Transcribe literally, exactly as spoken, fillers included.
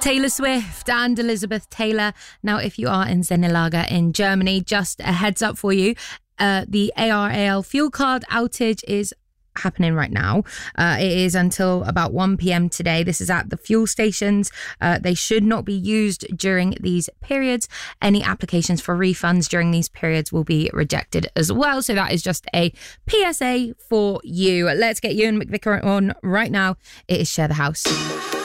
Taylor Swift and Elizabeth Taylor. Now, if you are in Zenelager in Germany, just a heads up for you, uh, the A R A L fuel card outage is happening right now. Uh, it is until about one p.m. today. This is at the fuel stations. Uh, they should not be used during these periods. Any applications for refunds during these periods will be rejected as well. So that is just a P S A for you. Let's get Ewan McVicker on right now. It is Share the House.